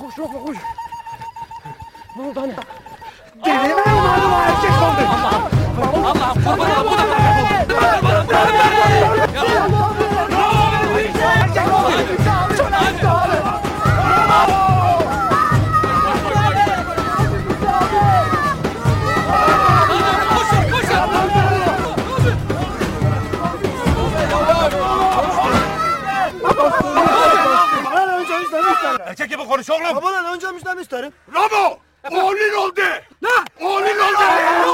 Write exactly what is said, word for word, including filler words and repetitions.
koş Ramo koş. Ne oldu anne? Deli mi umarım o erkek oldu? Allah'ım kurban ol. Bu da Erkek oldu. Erkek gibi konuş oğlum. Babadan önce müjden isterim. Ramo! Oğlun oldu. Ne? Oğlun oldu.